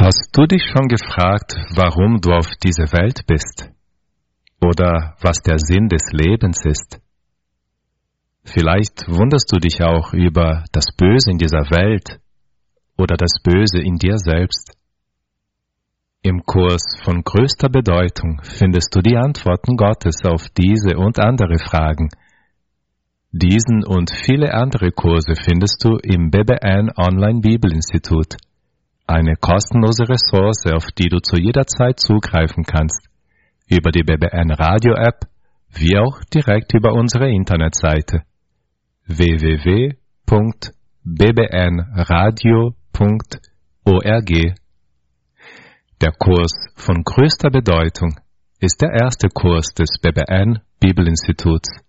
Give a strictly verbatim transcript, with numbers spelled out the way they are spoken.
Hast du dich schon gefragt, warum du auf dieser Welt bist? Oder was der Sinn des Lebens ist? Vielleicht wunderst du dich auch über das Böse in dieser Welt oder das Böse in dir selbst. Im Kurs von größter Bedeutung findest du die Antworten Gottes auf diese und andere Fragen. Diesen und viele andere Kurse findest du im B B N Online Bibelinstitut, eine kostenlose Ressource, auf die du zu jeder Zeit zugreifen kannst, über die B B N Radio App, wie auch direkt über unsere Internetseite w w w punkt b b n radio punkt org. Der Kurs von größter Bedeutung ist der erste Kurs des B B N Bibelinstituts.